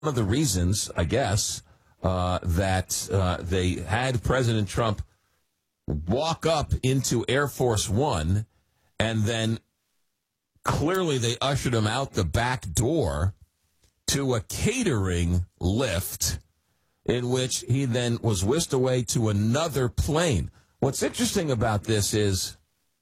of the reasons, I guess, that they had President Trump walk up into Air Force One, and then clearly they ushered him out the back door to a catering lift in which he then was whisked away to another plane. What's interesting about this is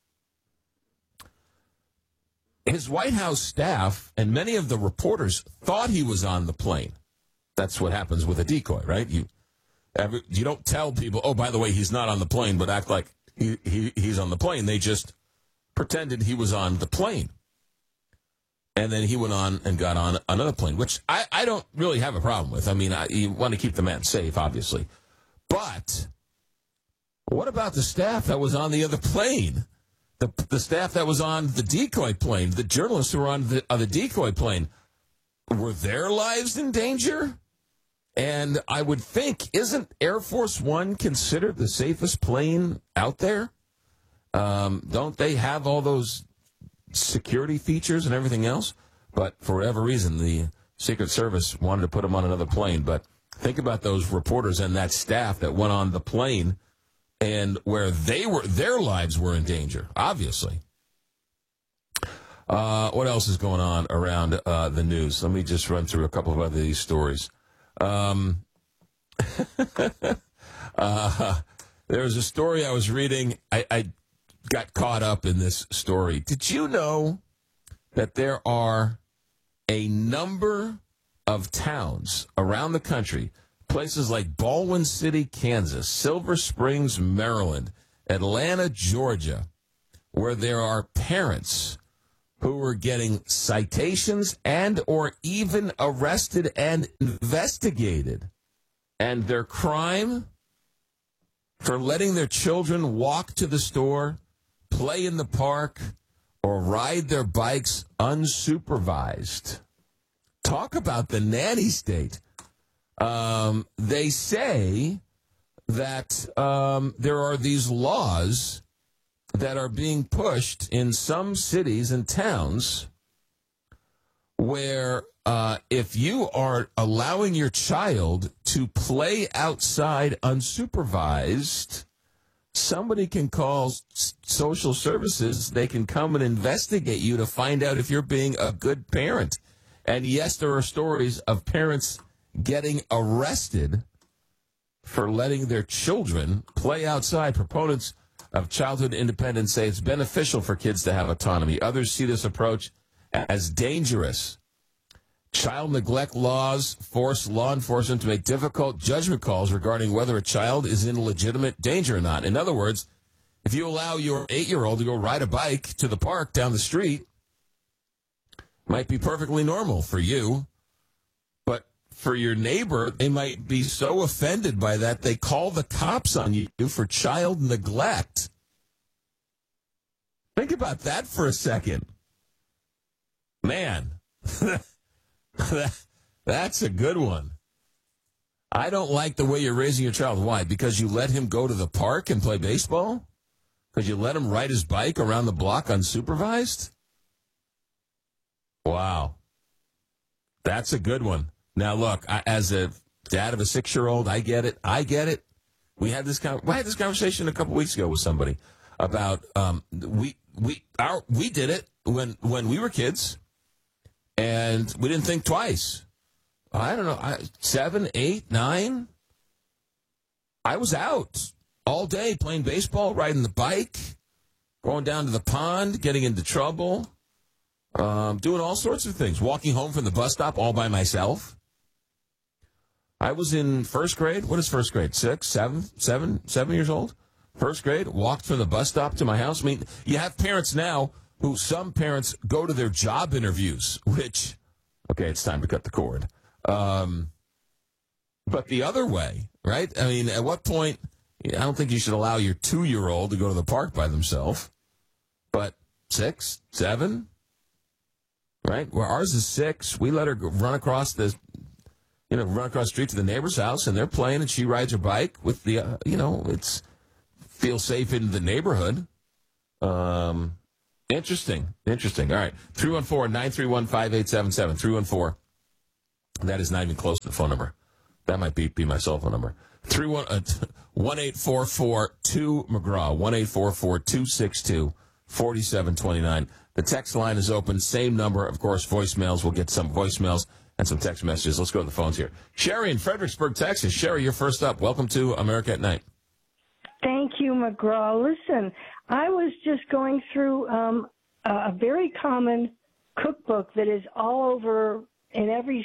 his White House staff and many of the reporters thought he was on the plane. That's what happens with a decoy, right? You don't tell people, oh, by the way, he's not on the plane, but act like he's on the plane. They just pretended he was on the plane. And then he went on and got on another plane, which I don't really have a problem with. I mean, you want to keep the man safe, obviously. But what about the staff that was on the other plane? The staff that was on the decoy plane, the journalists who were on the decoy plane, were their lives in danger? And I would think, isn't Air Force One considered the safest plane out there? Don't they have all those security features and everything else? But for whatever reason, the Secret Service wanted to put him on another plane. But think about those reporters and that staff that went on the plane and where their lives were in danger, obviously. What else is going on around the news? Let me just run through a couple of other these stories. There was a story I was reading. I got caught up in this story. Did you know that there are a number of towns around the country, places like Baldwin City, Kansas, Silver Springs, Maryland, Atlanta, Georgia, where there are parents who are getting citations and or even arrested and investigated, and their crime for letting their children walk to the store, play in the park, or ride their bikes unsupervised. Talk about the nanny state. They say that there are these laws that are being pushed in some cities and towns where if you are allowing your child to play outside unsupervised, somebody can call social services. They can come and investigate you to find out if you're being a good parent. And yes, there are stories of parents getting arrested for letting their children play outside. Proponents of childhood independence say it's beneficial for kids to have autonomy. Others see this approach as dangerous. Child neglect laws force law enforcement to make difficult judgment calls regarding whether a child is in legitimate danger or not. In other words, if you allow your 8-year-old to go ride a bike to the park down the street, might be perfectly normal for you, but for your neighbor, they might be so offended by that they call the cops on you for child neglect. Think about that for a second. Man, that's a good one. I don't like the way you're raising your child. Why? Because you let him go to the park and play baseball? Because you let him ride his bike around the block unsupervised? Wow. That's a good one. Now, look, as a dad of a 6-year-old, I get it. We had this conversation a couple weeks ago with somebody about we did it when we were kids, and we didn't think twice. I don't know, 7, 8, 9. I was out all day playing baseball, riding the bike, going down to the pond, getting into trouble. Doing all sorts of things. Walking home from the bus stop all by myself. I was in first grade. What is first grade? 6, 7 years old? First grade. Walked from the bus stop to my house. I mean, you have parents now who some parents go to their job interviews, which, okay, it's time to cut the cord. But the other way, right? I mean, at what point, I don't think you should allow your 2-year-old to go to the park by themselves. But 6, 7... right? Where ours is 6, we let her run across the street to the neighbor's house, and they're playing, and she rides her bike with the, it's feel safe in the neighborhood. Interesting. All right. 314-931-5877. That is not even close to the phone number. That might be my cell phone number. 1-844-2-McGraw, 1-844-262-4729. The text line is open. Same number, of course, voicemails. We'll get some voicemails and some text messages. Let's go to the phones here. Sherry in Fredericksburg, Texas. Sherry, you're first up. Welcome to America at Night. Thank you, McGraw. Listen, I was just going through a very common cookbook that is all over in every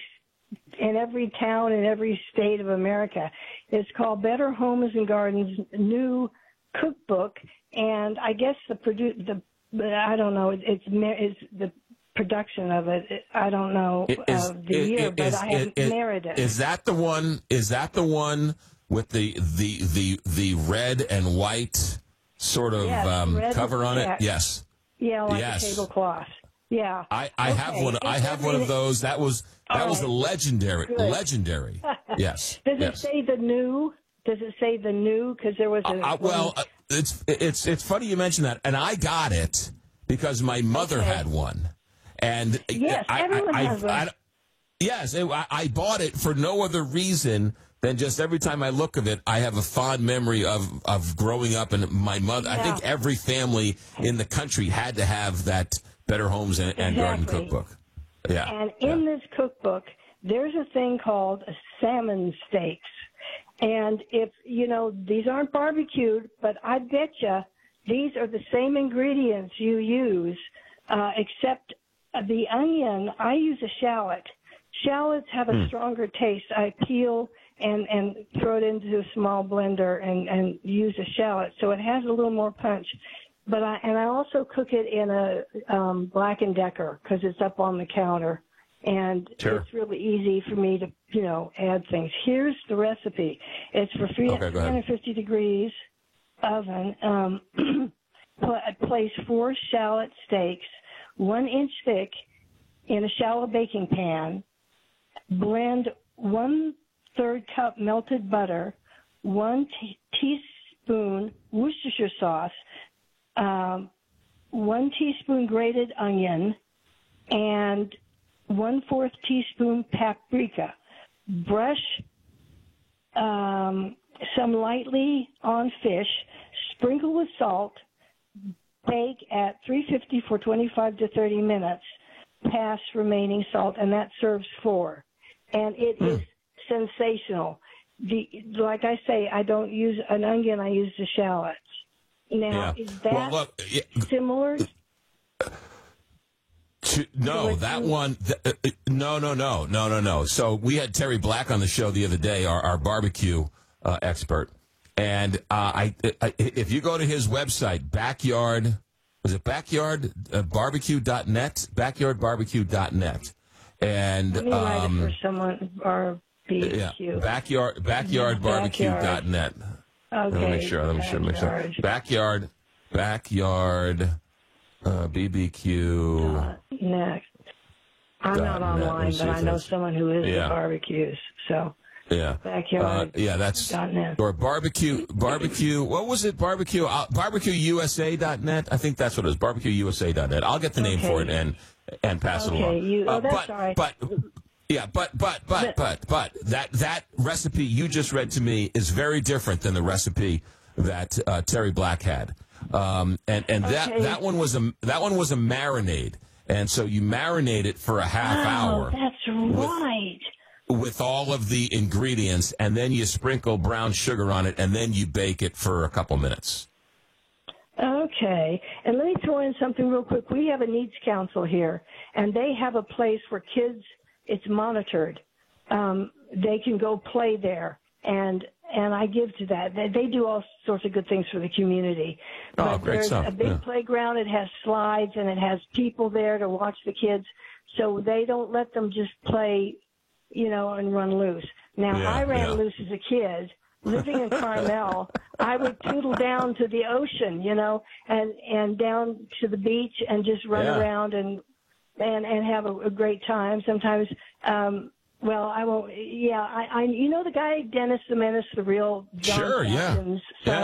town in every state of America. It's called Better Homes and Gardens New Cookbook, and I guess I don't know. It's the production of it. I don't know the year, but I have Meredith. Is that the one? Is that the one with the red and white sort of cover on it? Yes. Yeah, like a tablecloth. Yeah. I have one. I have one of those. That was a legendary. Good. Legendary. Yes. Does it say the new? Does it say the new? Because there was it's funny you mention that, and I got it because my mother had one, and yes, everyone has one. Yes, I bought it for no other reason than just every time I look of it, I have a fond memory of growing up, and my mother. Yeah. I think every family in the country had to have that Better Homes and Garden cookbook. Yeah. And in this cookbook, there's a thing called salmon steaks. And if, these aren't barbecued, but I bet you these are the same ingredients you use, except the onion, I use a shallot. Shallots have a stronger taste. I peel and throw it into a small blender and use a shallot. So it has a little more punch. But I also cook it in a Black & Decker because it's up on the counter. And It's really easy for me to, add things. Here's the recipe. It's for 350 degrees oven. Place 4 shallot steaks, 1 inch thick, in a shallow baking pan. Blend 1/3 cup melted butter, 1 teaspoon Worcestershire sauce, 1 teaspoon grated onion, and 1/4 teaspoon paprika. Brush some lightly on fish, sprinkle with salt, bake at 350 for 25 to 30 minutes, pass remaining salt, and that serves 4. And it is sensational. Like I say, I don't use an onion, I use the shallots. Now, is that similar? No, that one. No. So we had Terry Black on the show the other day, our barbecue expert, and if you go to his website, backyardbarbecue.net, backyardbarbecue.net, and let me write it for someone. Barbecue. Backyardbarbecue.net. Okay. Let me make sure. Backyard BBQ. Next. I'm not online, but I know someone who is at barbecues. So backyard. That's .net. Or barbecue. What was it? BarbecueUSA.net. I think that's what it is. BarbecueUSA.net. I'll get the name for it and pass it along. That's all right. But that recipe you just read to me is very different than the recipe that Terry Black had, that one was a marinade, and so you marinate it for a half hour. That's right. With all of the ingredients, and then you sprinkle brown sugar on it, and then you bake it for a couple minutes. Okay, and let me throw in something real quick. We have a needs council here, and they have a place where kids. It's monitored. They can go play there, and I give to that. They do all sorts of good things for the community. But great stuff. There's a big playground. It has slides, and it has people there to watch the kids. So they don't let them just play, and run loose. Now, I ran loose as a kid. Living in Carmel, I would toodle down to the ocean, and down to the beach and just run around and have a great time. Sometimes, I won't. Yeah, I the guy Dennis the Menace, the real John Sessions son.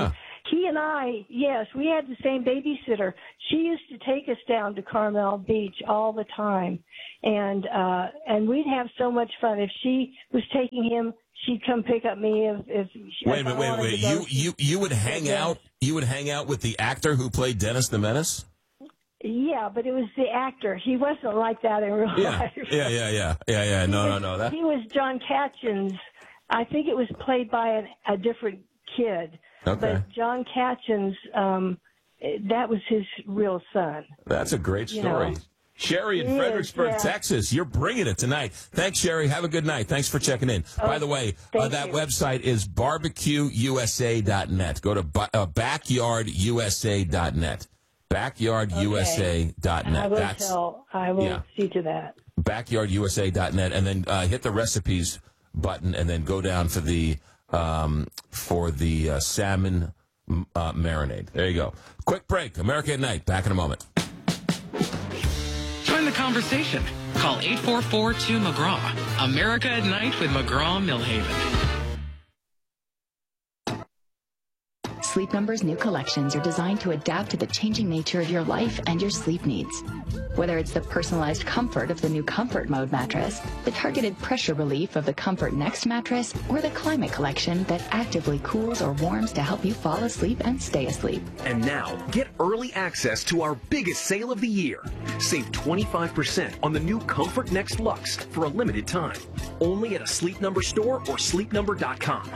he and I, yes, we had the same babysitter. She used to take us down to Carmel Beach all the time, and we'd have so much fun. If she was taking him, she'd come pick up me. Wait. You would hang out. You would hang out with the actor who played Dennis the Menace. Yeah, but it was the actor. He wasn't like that in real life. Yeah. No. He was John Katchen's. I think it was played by a different kid. Okay. But John Katchen's, that was his real son. That's a great story. Sherry in Fredericksburg, Texas. You're bringing it tonight. Thanks, Sherry. Have a good night. Thanks for checking in. By the way, that website is barbecueusa.net. Go to backyardusa.net. Backyardusa.net. I will see to that. Backyardusa.net, and then hit the recipes button, and then go down for the salmon marinade. There you go. Quick break. America at Night. Back in a moment. Join the conversation. Call 844-2-McGraw. America at Night with McGraw-Millhaven. Sleep Number's new collections are designed to adapt to the changing nature of your life and your sleep needs. Whether it's the personalized comfort of the new Comfort Mode mattress, the targeted pressure relief of the Comfort Next mattress, or the Climate Collection that actively cools or warms to help you fall asleep and stay asleep. And now, get early access to our biggest sale of the year. Save 25% on the new Comfort Next Luxe for a limited time. Only at a Sleep Number store or sleepnumber.com.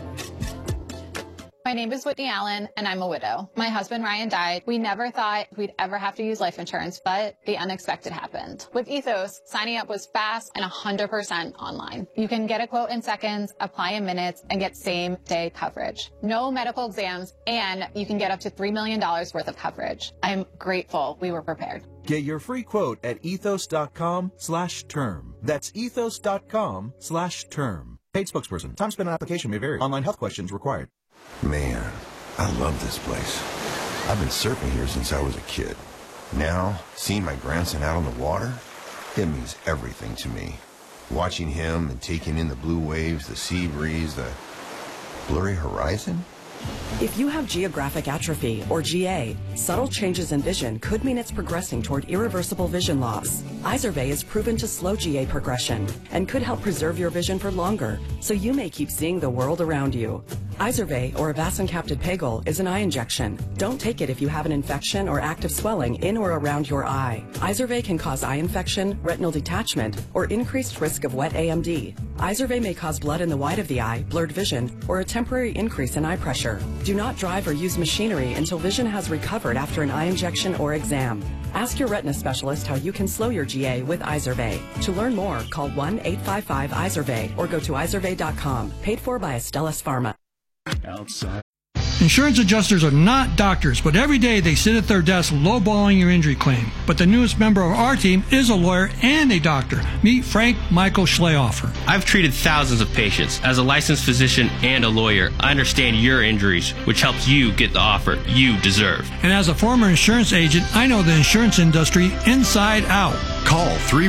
My name is Whitney Allen, and I'm a widow. My husband, Ryan, died. We never thought we'd ever have to use life insurance, but the unexpected happened. With Ethos, signing up was fast and 100% online. You can get a quote in seconds, apply in minutes, and get same-day coverage. No medical exams, and you can get up to $3 million worth of coverage. I'm grateful we were prepared. Get your free quote at ethos.com/term. That's ethos.com/term. Paid spokesperson. Time spent on application may vary. Online health questions required. Man, I love this place. I've been surfing here since I was a kid. Now, seeing my grandson out on the water, it means everything to me. Watching him and taking in the blue waves, the sea breeze, the blurry horizon. If you have geographic atrophy, or GA, subtle changes in vision could mean it's progressing toward irreversible vision loss. Izervay is proven to slow GA progression and could help preserve your vision for longer, so you may keep seeing the world around you. Izervay, or avacincaptad pegol, is an eye injection. Don't take it if you have an infection or active swelling in or around your eye. Izervay can cause eye infection, retinal detachment, or increased risk of wet AMD. Izervay may cause blood in the white of the eye, blurred vision, or a temporary increase in eye pressure. Do not drive or use machinery until vision has recovered after an eye injection or exam. Ask your retina specialist how you can slow your GA with Izervay. To learn more, call 1-855-IZERVAY or go to izervay.com. Paid for by Astellas Pharma. Outside. Insurance adjusters are not doctors, but every day they sit at their desk lowballing your injury claim. But the newest member of our team is a lawyer and a doctor. Meet Frank Michael Schlehofer. I've treated thousands of patients. As a licensed physician and a lawyer, I understand your injuries, which helps you get the offer you deserve. And as a former insurance agent, I know the insurance industry inside out. Call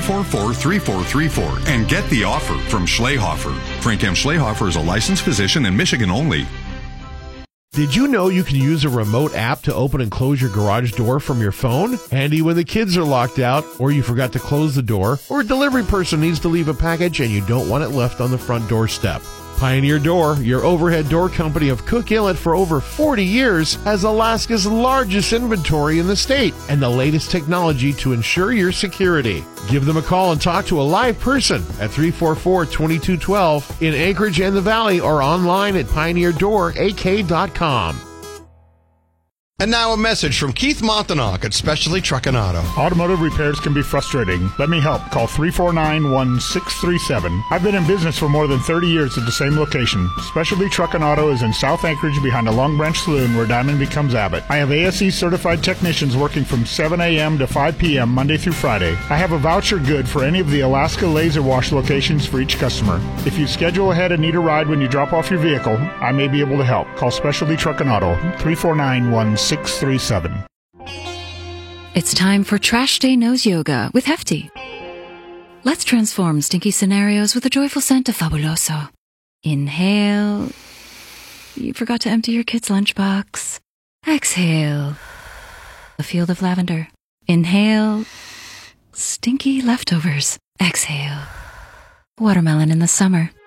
344-3434 and get the offer from Schlehofer. Frank M. Schlehofer is a licensed physician in Michigan only. Did you know you can use a remote app to open and close your garage door from your phone? Handy when the kids are locked out, or you forgot to close the door, or a delivery person needs to leave a package and you don't want it left on the front doorstep. Pioneer Door, your overhead door company of Cook Inlet for over 40 years, has Alaska's largest inventory in the state and the latest technology to ensure your security. Give them a call and talk to a live person at 344-2212 in Anchorage and the Valley, or online at pioneerdoorak.com. And now a message from Keith Montanok at Specialty Truck and Auto. Automotive repairs can be frustrating. Let me help. Call 349-1637. I've been in business for more than 30 years at the same location. Specialty Truck and Auto is in South Anchorage behind the Long Branch Saloon where Diamond becomes Abbott. I have ASE certified technicians working from 7 a.m. to 5 p.m. Monday through Friday. I have a voucher good for any of the Alaska Laser Wash locations for each customer. If you schedule ahead and need a ride when you drop off your vehicle, I may be able to help. Call Specialty Truck and Auto, 349-1637. It's time for Trash Day Nose Yoga with Hefty. Let's transform stinky scenarios with a joyful scent of Fabuloso. Inhale. You forgot to empty your kid's lunchbox. Exhale. A field of lavender. Inhale. Stinky leftovers. Exhale. Watermelon in the summer.